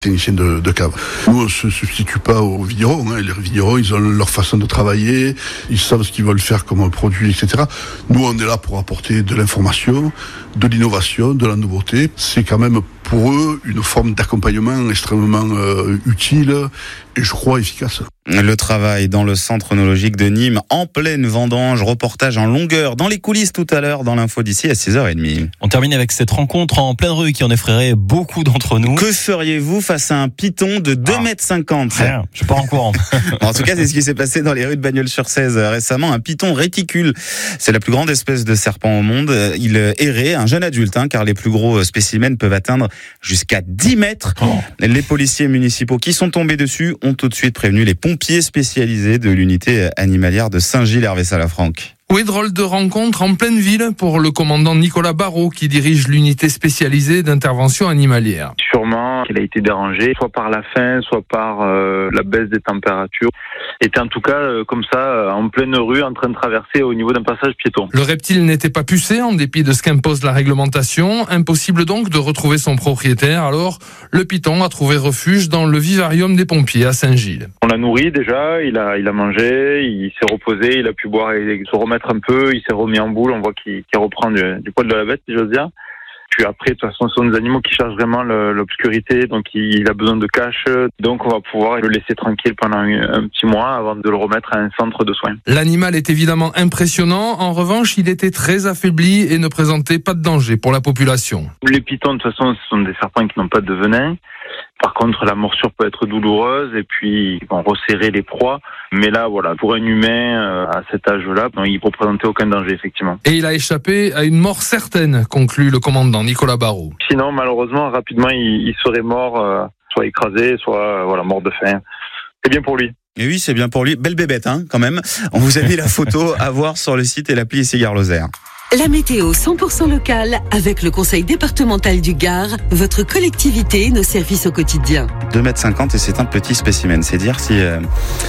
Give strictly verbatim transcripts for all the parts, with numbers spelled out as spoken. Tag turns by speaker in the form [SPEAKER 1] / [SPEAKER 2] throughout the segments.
[SPEAKER 1] techniciens de, de cave. Nous, on ne se substitue pas aux vignerons. Hein. Les vignerons, ils ont leur façon de travailler, ils savent ce qu'ils veulent faire comme produit, et cetera. Nous, on est là pour apporter de l'information, de l'innovation, de la nouveauté. C'est quand même pour eux une forme d'accompagnement extrêmement euh, utile et je crois efficace.
[SPEAKER 2] Le travail dans le centre œnologique de Nîmes, en pleine vendange, reportage en longueur dans les coulisses tout à l'heure dans l'info d'ici à six heures trente.
[SPEAKER 3] On termine avec cette rencontre en pleine rue qui en effraierait beaucoup d'entre nous.
[SPEAKER 2] Que feriez-vous face à un python de deux mètres cinquante?
[SPEAKER 3] Rien, je suis pas en courant.
[SPEAKER 2] En tout cas, c'est ce qui s'est passé dans les rues de Bagnols-sur-Cèze récemment. Un python réticule, c'est la plus grande espèce de serpent au monde. Il errait, un jeune adulte, hein, car les plus gros spécimens peuvent atteindre jusqu'à dix mètres. Oh. Les policiers municipaux qui sont tombés dessus ont tout de suite prévenu les pompiers spécialisés de l'unité animalière de Saint-Gilles. Hervé Salafranc.
[SPEAKER 4] Oui, drôle de rencontre en pleine ville pour le commandant Nicolas Barrault qui dirige l'unité spécialisée d'intervention animalière.
[SPEAKER 5] Sûrement qu'il a été dérangé, soit par la faim, soit par euh, la baisse des températures. Était en tout cas euh, comme ça, euh, en pleine rue, en train de traverser au niveau d'un passage piéton.
[SPEAKER 4] Le reptile n'était pas pucé en dépit de ce qu'impose la réglementation. Impossible donc de retrouver son propriétaire. Alors, le python a trouvé refuge dans le vivarium des pompiers à Saint-Gilles.
[SPEAKER 5] On l'a nourri déjà, il a, il a mangé, il s'est reposé, il a pu boire et se remettre un peu, il s'est remis en boule, on voit qu'il, qu'il reprend du, du poil de la bête, si j'ose dire. Puis après, de toute façon, ce sont des animaux qui cherchent vraiment le, l'obscurité, donc il a besoin de cache. Donc on va pouvoir le laisser tranquille pendant un, un petit mois avant de le remettre à un centre de soins.
[SPEAKER 4] L'animal est évidemment impressionnant. En revanche, il était très affaibli et ne présentait pas de danger pour la population.
[SPEAKER 5] Les pythons, de toute façon, ce sont des serpents qui n'ont pas de venin. Par contre, la morsure peut être douloureuse et puis ils vont resserrer les proies. Mais là, voilà, pour un humain euh, à cet âge-là, non, il ne représentait aucun danger, effectivement.
[SPEAKER 4] Et il a échappé à une mort certaine, conclut le commandant Nicolas Barrault.
[SPEAKER 5] Sinon, malheureusement, rapidement, il, il serait mort, euh, soit écrasé, soit euh, voilà, mort de faim. C'est bien pour lui.
[SPEAKER 2] Et oui, c'est bien pour lui. Belle bébête, hein, quand même. On vous a mis la photo à voir sur le site et l'appli Ici Gare Lozère.
[SPEAKER 6] La météo cent pour cent locale avec le conseil départemental du Gard, votre collectivité, nos services au quotidien.
[SPEAKER 2] deux mètres cinquante et c'est un petit spécimen. C'est dire si, euh,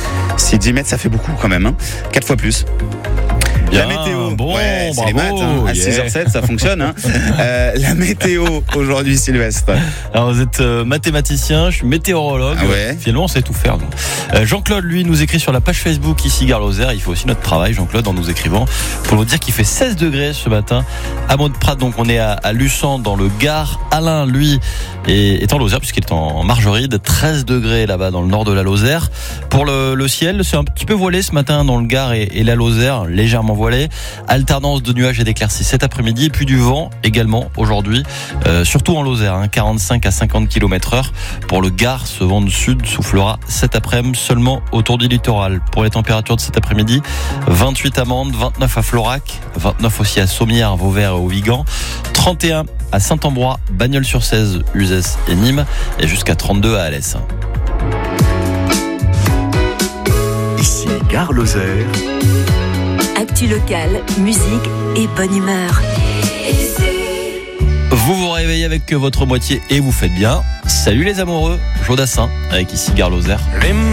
[SPEAKER 2] si dix mètres ça fait beaucoup quand même. Hein. quatre fois plus.
[SPEAKER 3] Bien,
[SPEAKER 2] la météo,
[SPEAKER 3] bon,
[SPEAKER 2] ouais, c'est
[SPEAKER 3] bravo,
[SPEAKER 2] les maths, hein. À yeah. six heures sept, ça fonctionne. Hein. euh, la météo aujourd'hui, Sylvestre.
[SPEAKER 3] Alors vous êtes euh, mathématicien, je suis météorologue.
[SPEAKER 2] Ah ouais.
[SPEAKER 3] Finalement, on sait tout faire. Euh, Jean-Claude, lui, nous écrit sur la page Facebook Ici Gare Lozère. Il fait aussi notre travail, Jean-Claude, en nous écrivant pour nous dire qu'il fait seize degrés ce matin à Maude-Prat. Donc on est à, à Luçon dans le Gard. Alain, lui, est, est en Lozère puisqu'il est en Margeride. treize degrés là-bas dans le nord de la Lozère. Pour le, le ciel, c'est un petit peu voilé ce matin dans le Gard et, et la Lozère, légèrement voilé. Alternance de nuages et d'éclaircies cet après-midi et puis du vent également aujourd'hui, euh, surtout en Lozère, hein, quarante-cinq à cinquante kilomètres heure. Pour le Gard, ce vent du sud soufflera cet après-midi seulement autour du littoral. Pour les températures de cet après-midi, vingt-huit à Mende, vingt-neuf à Florac, vingt-neuf aussi à Sommières, Vauvert et au Vigan, trente et un à Saint-Ambrois, Bagnols-sur-Cèze, Uzès et Nîmes et jusqu'à trente-deux à Alès.
[SPEAKER 7] Ici Gare Lozère.
[SPEAKER 6] Actu locale, musique et bonne humeur.
[SPEAKER 3] Vous vous réveillez avec votre moitié et vous faites bien. Salut les amoureux, Jodassin avec Ici Gare Lozère.